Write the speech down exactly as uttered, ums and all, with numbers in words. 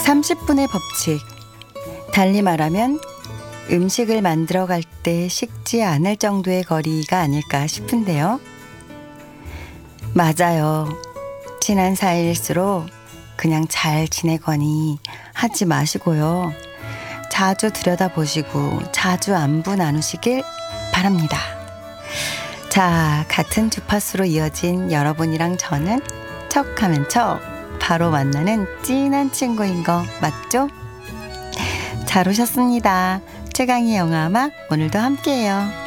삼십 분의 법칙. 달리 말하면 음식을 만들어 갈 때 식지 않을 정도의 거리가 아닐까 싶은데요. 맞아요. 친한 사이일수록 그냥 잘 지내거니 하지 마시고요. 자주 들여다보시고 자주 안부 나누시길 바랍니다. 자, 같은 주파수로 이어진 여러분이랑 저는 척하면 척 바로 만나는 찐한 친구인 거 맞죠? 잘 오셨습니다. 최강희 영화음악 오늘도 함께해요.